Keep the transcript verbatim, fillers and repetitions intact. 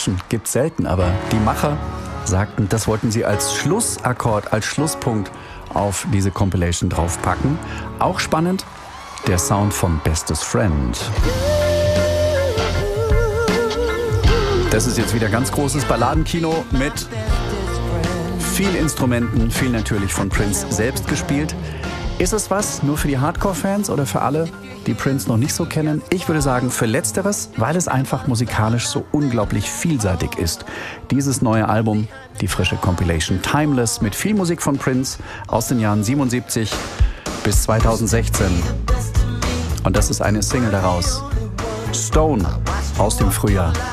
Compilation gibt's selten, aber die Macher sagten, das wollten sie als Schlussakkord, als Schlusspunkt auf diese Compilation draufpacken. Auch spannend, der Sound von Bestest Friend. Das ist jetzt wieder ganz großes Balladenkino mit viel Instrumenten, viel natürlich von Prince selbst gespielt. Ist es was nur für die Hardcore-Fans oder für alle, die Prince noch nicht so kennen? Ich würde sagen für Letzteres, weil es einfach musikalisch so unglaublich vielseitig ist. Dieses neue Album, die frische Compilation Timeless mit viel Musik von Prince aus den Jahren siebenundsiebzig bis zweitausendsechzehn. Und das ist eine Single daraus. Stone aus dem Frühjahr